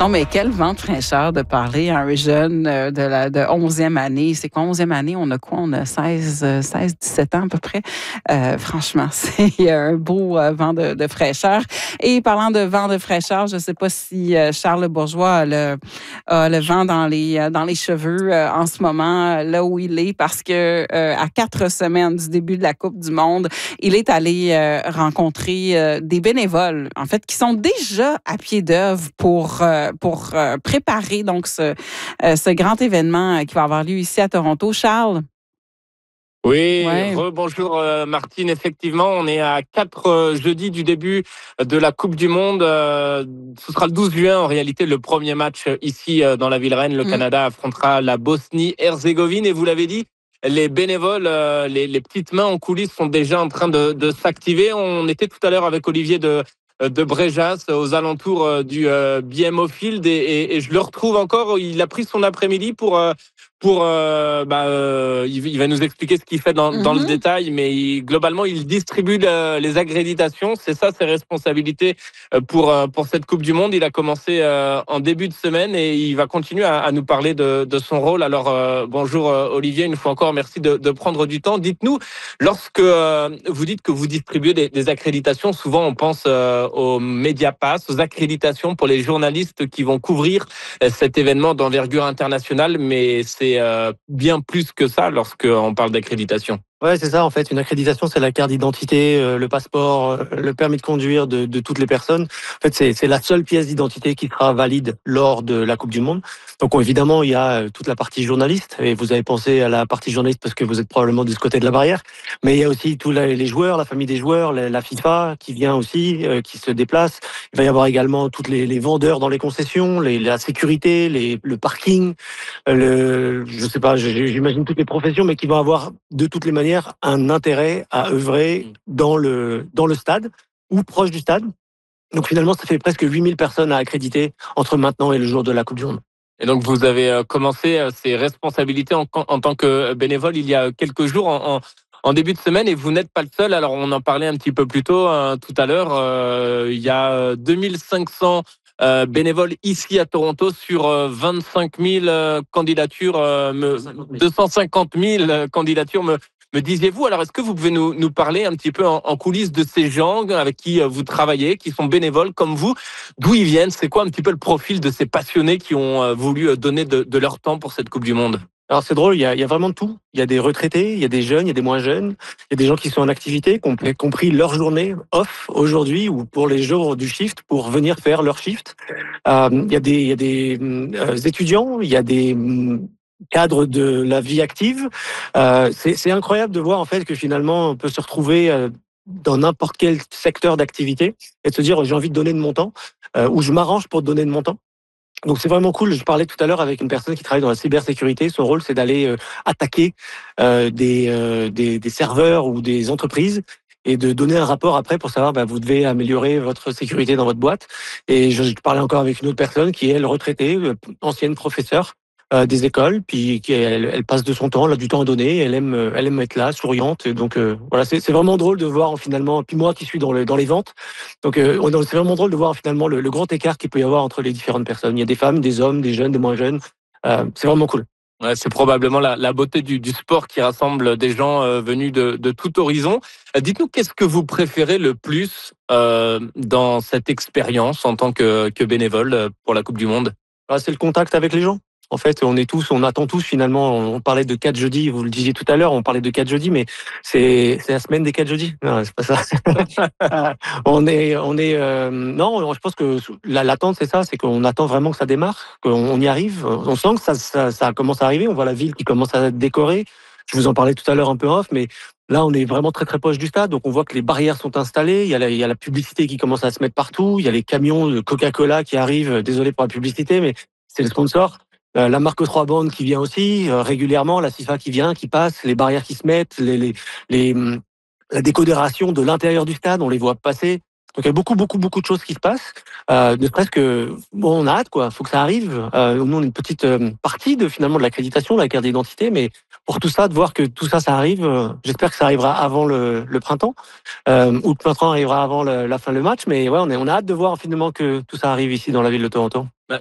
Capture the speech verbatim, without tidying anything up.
Non, mais quel vent de fraîcheur de parler à un jeune euh, de la de onzième année. C'est quoi, onzième année? On a quoi? On a seize, euh, seize, dix-sept ans à peu près. Euh, franchement, c'est un beau euh, vent de, de fraîcheur. Et parlant de vent de fraîcheur, je ne sais pas si euh, Charles Bourgeois a le, a le vent dans les, euh, dans les cheveux euh, en ce moment, euh, là où il est, parce que euh, à quatre semaines du début de la Coupe du Monde, il est allé euh, rencontrer euh, des bénévoles, en fait, qui sont déjà à pied d'œuvre pour euh, pour euh, préparer donc ce, euh, ce grand événement euh, qui va avoir lieu ici à Toronto. Charles? Oui, Ouais. rebonjour euh, Martine. Effectivement, on est à quatre euh, jeudis du début de la Coupe du Monde. Euh, ce sera le douze juin, en réalité, le premier match euh, ici euh, dans la ville reine. Le Mm. Canada affrontera la Bosnie-Herzégovine. Et vous l'avez dit, les bénévoles, euh, les, les petites mains en coulisses sont déjà en train de, de s'activer. On était tout à l'heure avec Olivier de de Bréjas aux alentours euh, du euh, B M O Field et, et, et je le retrouve encore. Il a pris son après-midi pour euh, pour euh, bah, euh, il, il va nous expliquer ce qu'il fait dans, dans le Mhm. détail, mais il, globalement il distribue le, les accréditations. C'est ça ses responsabilités pour euh, pour cette Coupe du Monde. Il a commencé euh, en début de semaine et il va continuer à, à nous parler de, de son rôle. Alors euh, bonjour euh, Olivier, une fois encore merci de, de prendre du temps. Dites-nous, lorsque euh, vous dites que vous distribuez des, des accréditations, souvent on pense euh, aux Mediapass, aux accréditations pour les journalistes qui vont couvrir cet événement d'envergure internationale, mais c'est euh, bien plus que ça lorsqu'on parle d'accréditation. Ouais, c'est ça. En fait, une accréditation, c'est la carte d'identité, euh, le passeport, euh, le permis de conduire de, de toutes les personnes. En fait, c'est, c'est la seule pièce d'identité qui sera valide lors de la Coupe du Monde. Donc, évidemment, il y a toute la partie journaliste. Et vous avez pensé à la partie journaliste parce que vous êtes probablement de ce côté de la barrière. Mais il y a aussi tous les joueurs, la famille des joueurs, la FIFA qui vient aussi, euh, qui se déplace. Il va y avoir également toutes les, les vendeurs dans les concessions, les, la sécurité, les, le parking, le, je sais pas, j'imagine toutes les professions, mais qui vont avoir de toutes les manières un intérêt à œuvrer dans le, dans le stade ou proche du stade. Donc finalement, ça fait presque huit mille personnes à accréditer entre maintenant et le jour de la Coupe du Monde. Et donc vous avez commencé ces responsabilités en, en tant que bénévole il y a quelques jours, en, en, en début de semaine, et vous n'êtes pas le seul. Alors on en parlait un petit peu plus tôt, hein, tout à l'heure. Euh, il y a deux mille cinq cents Euh, bénévoles ici à Toronto sur euh, vingt-cinq mille euh, candidatures, euh, me, deux cent cinquante mille euh, candidatures, me, me disiez-vous. Alors, est-ce que vous pouvez nous, nous parler un petit peu en, en coulisses de ces gens avec qui euh, vous travaillez, qui sont bénévoles comme vous, d'où ils viennent? C'est quoi un petit peu le profil de ces passionnés qui ont euh, voulu donner de, de leur temps pour cette Coupe du Monde? Alors c'est drôle, il y, a, il y a vraiment de tout. Il y a des retraités, il y a des jeunes, il y a des moins jeunes, il y a des gens qui sont en activité, qui ont compris leur journée off aujourd'hui ou pour les jours du shift pour venir faire leur shift. Euh, il y a des, il y a des euh, étudiants, il y a des cadres de la vie active. Euh, c'est, c'est incroyable de voir en fait que finalement on peut se retrouver euh, dans n'importe quel secteur d'activité et de se dire j'ai envie de donner de mon temps euh, ou je m'arrange pour donner de mon temps. Donc c'est vraiment cool. Je parlais tout à l'heure avec une personne qui travaille dans la cybersécurité. Son rôle, c'est d'aller euh, attaquer euh, des, euh, des des serveurs ou des entreprises et de donner un rapport après pour savoir bah, vous devez améliorer votre sécurité dans votre boîte. Et je, je parlais encore avec une autre personne qui est elle retraitée, euh, ancienne professeure euh, des écoles, puis qui elle, elle passe de son temps, elle a du temps à donner, elle aime elle aime être là, souriante. Et donc euh, voilà, c'est c'est vraiment drôle de voir finalement. Puis moi qui suis dans le dans les ventes, donc euh, c'est vraiment drôle de voir finalement le, le grand écart qu'il peut y avoir entre les différentes personnes. Il y a des femmes, des hommes, des jeunes, des moins jeunes. Euh, c'est vraiment cool. Ouais, c'est probablement la, la beauté du, du sport qui rassemble des gens euh, venus de, de tout horizon. Euh, dites-nous, qu'est-ce que vous préférez le plus euh, dans cette expérience en tant que, que bénévole pour la Coupe du Monde? Ah, c'est le contact avec les gens. En fait, on est tous, on attend tous finalement. On parlait de quatre jeudis, vous le disiez tout à l'heure, on parlait de quatre jeudis, mais c'est c'est la semaine des quatre jeudis. Non, c'est pas ça. on est, on est, euh, non, je pense que la, l'attente c'est ça, c'est qu'on attend vraiment que ça démarre, qu'on on y arrive. On sent que ça, ça, ça commence à arriver. On voit la ville qui commence à être décorée. Je vous en parlais tout à l'heure un peu off, mais là, on est vraiment très très proche du stade, donc on voit que les barrières sont installées. Il y a la, il y a la publicité qui commence à se mettre partout. Il y a les camions de Coca-Cola qui arrivent. Désolé pour la publicité, mais c'est le sponsor. Euh, la marque trois bandes qui vient aussi euh, régulièrement, la FIFA qui vient, qui passe, les barrières qui se mettent, les, les, les, la décodération de l'intérieur du stade, on les voit passer. Donc il y a beaucoup, beaucoup, beaucoup de choses qui se passent. Euh, ne serait-ce que, bon, on a hâte, quoi. Faut que ça arrive. Euh, nous, on est une petite euh, partie de finalement de l'accréditation, de la carte d'identité, mais pour tout ça, de voir que tout ça, ça arrive. Euh, j'espère que ça arrivera avant le, le printemps, euh, ou le printemps arrivera avant le, la fin du match. Mais ouais, on, est, on a hâte de voir finalement que tout ça arrive ici dans la ville de Toronto.